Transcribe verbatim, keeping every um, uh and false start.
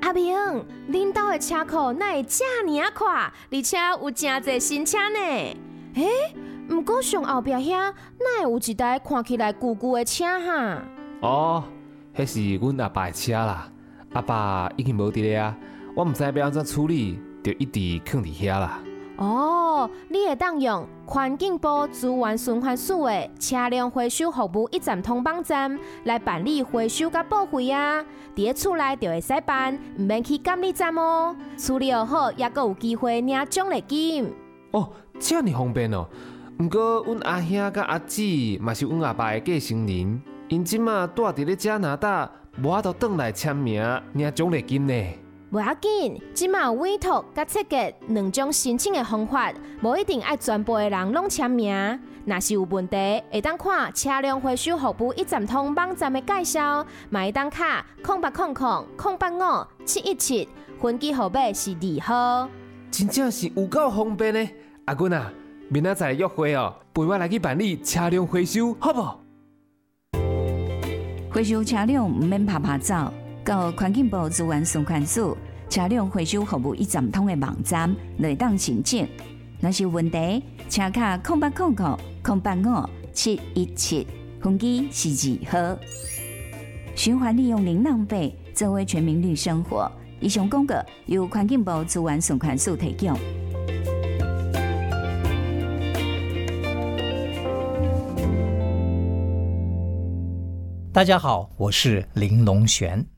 阿明，恁兜的车库哪会这么啊快，而且有真侪新车呢？诶，不过上后壁遐哪会有一台看起来旧旧的车哈？ 哦，迄是阮阿爸的车啦。阿爸已经无伫咧啊，我毋知要安怎处理，就一直放伫遐啦。 哦，你会当用环境部资源循环署的车辆回收服务一站通网站来办理回收甲报废啊！伫咧厝内就会使办，毋免去监理站哦。处理好，也阁有机会领奖励金。 哦，这么方便哦！毋过阮阿兄甲阿姊嘛是阮阿爸的继承人，因即马住伫咧加拿大，无法度转来签名领奖励金呢。 无要紧，即马有委托甲设计两种申请的方法，无一定爱全部的人拢签名。若是有问题，会当看车辆回收服务一站通网站的介绍，嘛会当卡空八空空空八五七一七，分机号码是二号。 真正是有够方便呢！阿君啊，明仔载约会哦，陪我来去办理车辆回收，好不？ 回收车辆唔免拍拍走。到环境部资源循环署车辆回收服务一站通的网站来当申请。若是有问题，请卡空八空空空八五七一七，分机是二号。循环利用零浪费，作为全民绿生活。以上广告由环境部资源循环署提供。 大家好，我是林龙璇。